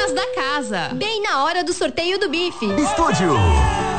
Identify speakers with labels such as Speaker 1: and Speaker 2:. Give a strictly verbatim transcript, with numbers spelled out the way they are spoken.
Speaker 1: Donas da casa.
Speaker 2: Bem na hora do sorteio do bife.
Speaker 3: Estúdio